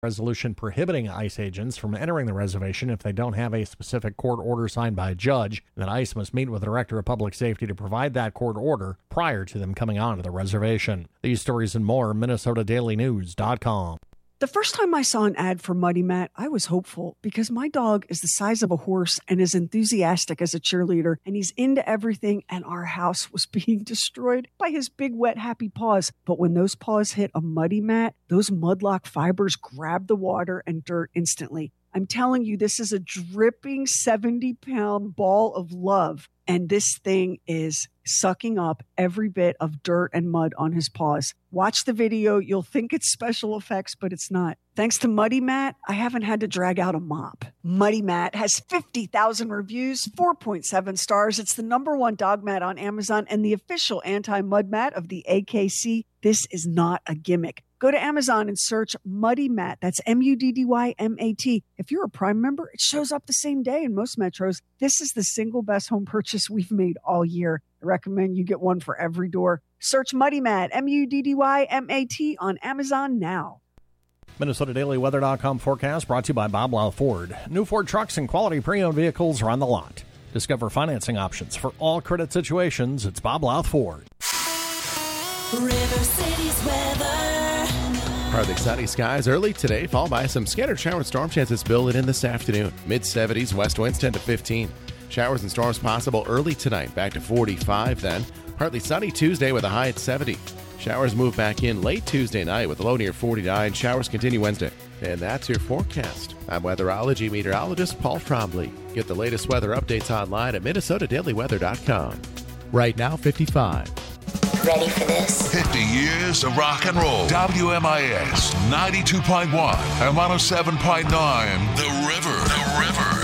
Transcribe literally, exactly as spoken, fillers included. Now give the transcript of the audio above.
resolution prohibiting ICE agents from entering the reservation if they don't have a specific court order signed by a judge, and that ICE must meet with the Director of Public Safety to provide that court order prior to them coming onto the reservation. These stories and more, Minnesota Daily News dot com. The first time I saw an ad for Muddy Mat, I was hopeful because my dog is the size of a horse and is enthusiastic as a cheerleader, and he's into everything, and our house was being destroyed by his big, wet, happy paws. But when those paws hit a Muddy Mat, those mudlock fibers grab the water and dirt instantly. I'm telling you, this is a dripping seventy-pound ball of love, and this thing is sucking up every bit of dirt and mud on his paws. Watch the video. You'll think it's special effects, but it's not. Thanks to Muddy Mat, I haven't had to drag out a mop. Muddy Mat has fifty thousand reviews, four point seven stars. It's the number one dog mat on Amazon and the official anti-mud mat of the A K C. This is not a gimmick. Go to Amazon and search Muddy Mat. That's M U D D Y M A T. If you're a Prime member, it shows up the same day in most metros. This is the single best home purchase we've made all year. I recommend you get one for every door. Search Muddy Mat, M U D D Y M A T, on Amazon now. Minnesota Daily Weather dot com forecast brought to you by Bob Lau Ford. New Ford trucks and quality pre-owned vehicles are on the lot. Discover financing options for all credit situations. It's Bob Lau Ford. River City's weather. Partly sunny skies early today, followed by some scattered shower and storm chances building in this afternoon. mid seventies, west winds ten to fifteen. Showers and storms possible early tonight, back to forty-five then. Partly sunny Tuesday with a high at seventy. Showers move back in late Tuesday night with a low near forty-nine. Showers continue Wednesday. And that's your forecast. I'm weatherology meteorologist Paul Trombley. Get the latest weather updates online at Minnesota Daily Weather dot com. Right now, fifty-five. Ready for this? fifty years of rock and roll. W M I S ninety-two point one and one oh seven point nine. The River